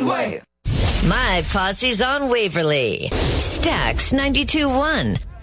one way. My Posse's on Waverly. Stax 92.1.